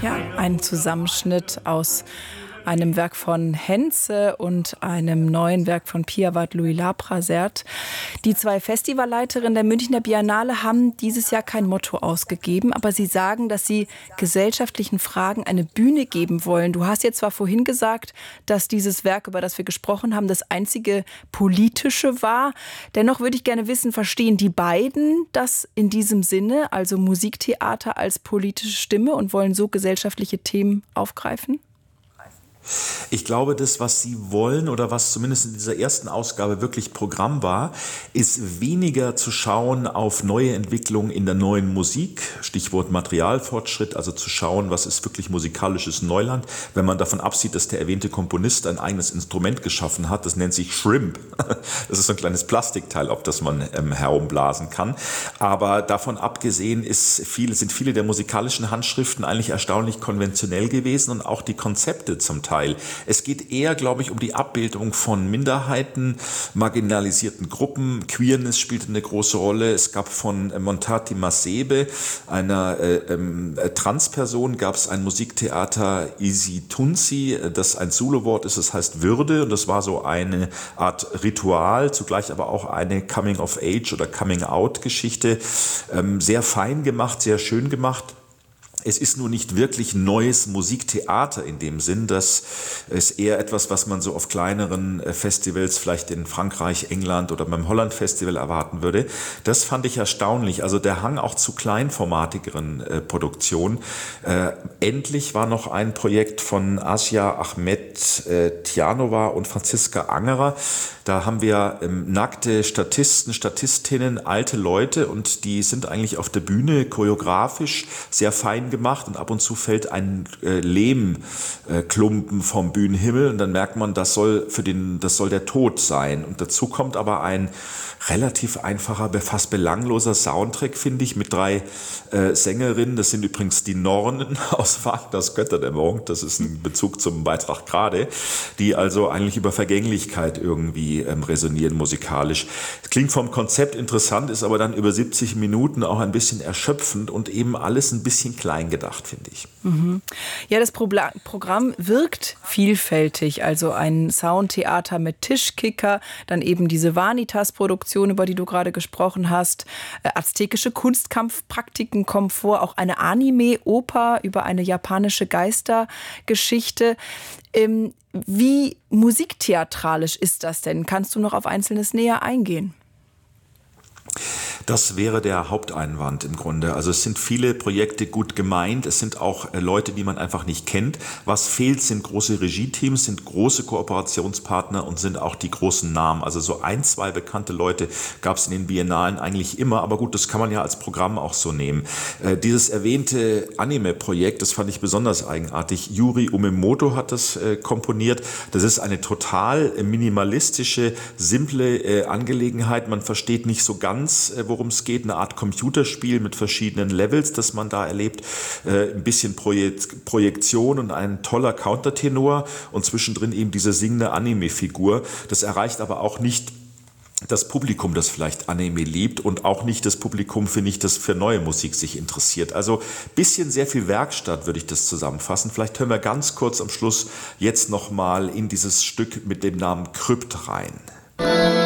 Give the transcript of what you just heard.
Ja, ein Zusammenschnitt aus einem Werk von Henze und einem neuen Werk von Piavath Louis Laprazert. Die zwei Festivalleiterinnen der Münchner Biennale haben dieses Jahr kein Motto ausgegeben, aber sie sagen, dass sie gesellschaftlichen Fragen eine Bühne geben wollen. Du hast jetzt zwar vorhin gesagt, dass dieses Werk, über das wir gesprochen haben, das einzige politische war. Dennoch würde ich gerne wissen, verstehen die beiden das in diesem Sinne, also Musiktheater als politische Stimme, und wollen so gesellschaftliche Themen aufgreifen? Ich glaube, das, was Sie wollen oder was zumindest in dieser ersten Ausgabe wirklich Programm war, ist weniger zu schauen auf neue Entwicklungen in der neuen Musik, Stichwort Materialfortschritt, also zu schauen, was ist wirklich musikalisches Neuland, wenn man davon absieht, dass der erwähnte Komponist ein eigenes Instrument geschaffen hat, das nennt sich Shrimp. Das ist so ein kleines Plastikteil, auf das man herumblasen kann. Aber davon abgesehen sind viele der musikalischen Handschriften eigentlich erstaunlich konventionell gewesen und auch die Konzepte zum Teil. Es geht eher, glaube ich, um die Abbildung von Minderheiten, marginalisierten Gruppen. Queerness spielte eine große Rolle. Es gab von Montati Masebe, einer Transperson, gab es ein Musiktheater Isi Tunsi, das ein Zulu-Wort ist, das heißt Würde. Und das war so eine Art Ritual, zugleich aber auch eine Coming-of-Age- oder Coming-out-Geschichte. Sehr fein gemacht, sehr schön gemacht. Es ist nur nicht wirklich neues Musiktheater in dem Sinn, dass es eher etwas, was man so auf kleineren Festivals, vielleicht in Frankreich, England oder beim Holland Festival erwarten würde. Das fand ich erstaunlich. Also der Hang auch zu kleinformatigeren Produktionen. Endlich war noch ein Projekt von Asia Ahmed Tjanova und Franziska Angerer. Da haben wir nackte Statisten, Statistinnen, alte Leute, und die sind eigentlich auf der Bühne choreografisch sehr fein gemacht, und ab und zu fällt ein Lehmklumpen vom Bühnenhimmel und dann merkt man, das soll der Tod sein. Und dazu kommt aber ein relativ einfacher, fast belangloser Soundtrack, finde ich, mit 3 Sängerinnen. Das sind übrigens die Nornen aus Wagners Götterdämmerung. Das ist ein Bezug zum Beitrag gerade, die also eigentlich über Vergänglichkeit irgendwie resonieren musikalisch. Klingt vom Konzept interessant, ist aber dann über 70 Minuten auch ein bisschen erschöpfend und eben alles ein bisschen klein gedacht, finde ich. Mhm. Ja, das Programm wirkt vielfältig. Also ein Soundtheater mit Tischkicker, dann eben diese Vanitas-Produktion, über die du gerade gesprochen hast. Aztekische Kunstkampfpraktiken kommen vor, auch eine Anime-Oper über eine japanische Geistergeschichte. Wie musiktheatralisch ist das denn? Kannst du noch auf Einzelnes näher eingehen? Das wäre der Haupteinwand im Grunde. Also es sind viele Projekte gut gemeint, es sind auch Leute, die man einfach nicht kennt. Was fehlt, sind große Regieteams, sind große Kooperationspartner und sind auch die großen Namen. Also so 1, 2 bekannte Leute gab es in den Biennalen eigentlich immer, aber gut, das kann man ja als Programm auch so nehmen. Dieses erwähnte Anime-Projekt, das fand ich besonders eigenartig. Yuri Umemoto hat das komponiert. Das ist eine total minimalistische, simple Angelegenheit. Man versteht nicht so ganz, worum es geht, eine Art Computerspiel mit verschiedenen Levels, das man da erlebt, ein bisschen Projektion und ein toller Countertenor und zwischendrin eben diese singende Anime-Figur. Das erreicht aber auch nicht das Publikum, das vielleicht Anime liebt, und auch nicht das Publikum, finde ich, das für neue Musik sich interessiert. Also bisschen sehr viel Werkstatt, würde ich das zusammenfassen. Vielleicht hören wir ganz kurz am Schluss jetzt nochmal in dieses Stück mit dem Namen Krypt rein.